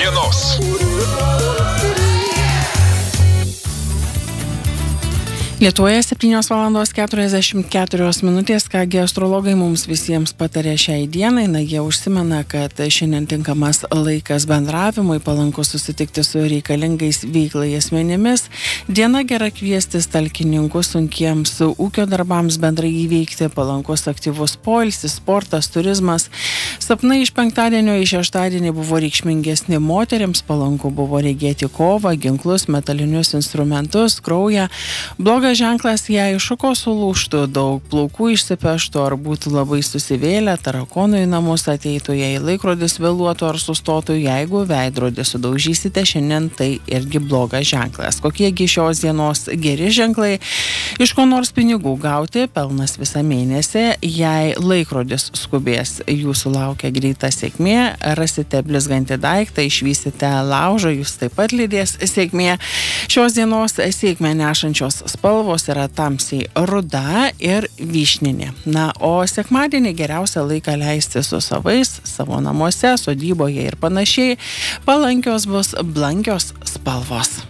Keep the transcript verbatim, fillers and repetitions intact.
dienos. Lietuvoje septynios valandos keturiasdešimt keturios minutės, kągi astrologai mums visiems patarė šiai dienai. Na, jie užsimena, kad šiandien tinkamas laikas bendravimui, palanku susitikti su reikalingais veiklai asmenimis. Diena gera kviestis talkininkus sunkiems ūkio darbams bendrai įveikti, palankus aktyvus poilsis, sportas, turizmas. Sapnai iš penktadienio į šeštadienį buvo reikšmingesni moteriams, palanku buvo regėti kovą, ginklus, metalinius instrumentus, kraują. Blogas ženklas, jei šuko sulūštų, daug plaukų išsipeštų ar būtų labai susivėlę, tarakonų į namus ateitų, jei laikrodis vėluotų ar sustotų, jeigu veidrodį sudaužysite, šiandien tai irgi blogas ženklas. Kokiegi šios dienos geri ženklai? Iš ko nors pinigų gauti, pelnas visą mėnesį, jei laikrodis skubės, jūsų laukia greita sėkmė, rasite blizgantį daiktą, išvysite laužą, jūs taip pat lydės sėkmė. Šios dienos sėkmę nešančios spalvos yra tamsiai ruda ir vyšninė. Na, o sekmadienį geriausia laiką leisti su savais, savo namuose, sodyboje ir panašiai. Palankios bus blankios spalvos.